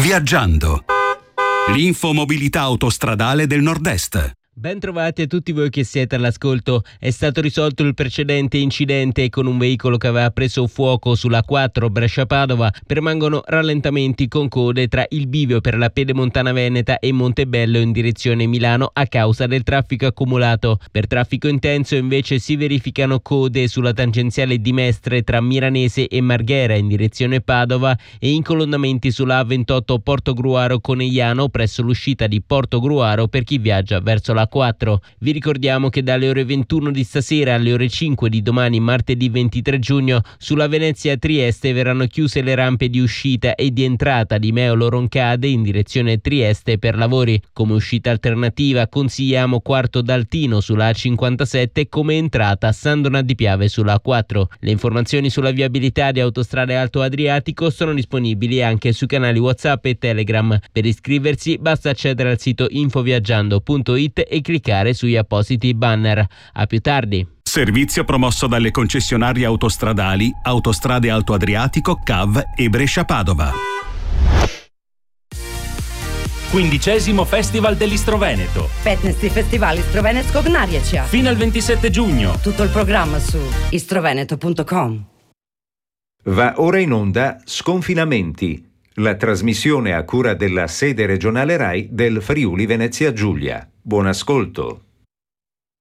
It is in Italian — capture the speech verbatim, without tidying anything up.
Viaggiando. L'infomobilità autostradale del Nord-Est. Ben trovati a tutti voi che siete all'ascolto. È stato risolto il precedente incidente con un veicolo che aveva preso fuoco sulla quattro Brescia-Padova. Permangono rallentamenti con code tra il bivio per la Pedemontana Veneta e Montebello in direzione Milano a causa del traffico accumulato. Per traffico intenso invece si verificano code sulla tangenziale di Mestre tra Miranese e Marghera in direzione Padova e incolonnamenti sulla A ventotto Portogruaro-Conegliano presso l'uscita di Portogruaro per chi viaggia verso la quattro. Vi ricordiamo che dalle ore ventuno di stasera alle ore cinque di domani, martedì ventitré giugno, sulla Venezia-Trieste verranno chiuse le rampe di uscita e di entrata di Meolo-Roncade in direzione Trieste per lavori. Come uscita alternativa consigliamo Quarto d'Altino sulla A cinquantasette, come entrata San Donà di Piave sulla A quattro. Le informazioni sulla viabilità di Autostrade Alto Adriatico sono disponibili anche sui canali WhatsApp e Telegram. Per iscriversi basta accedere al sito infoviaggiando punto it e cliccare sugli appositi banner. A più tardi. Servizio promosso dalle concessionarie autostradali Autostrade Alto Adriatico, C A V e Brescia-Padova. Quindicesimo Festival dell'Istroveneto. petnaesti Festival Istrovenetskog narječja. Fino al ventisette giugno. Tutto il programma su istroveneto punto com. Va ora in onda Sconfinamenti, la trasmissione a cura della sede regionale RAI del Friuli Venezia Giulia. Buon ascolto.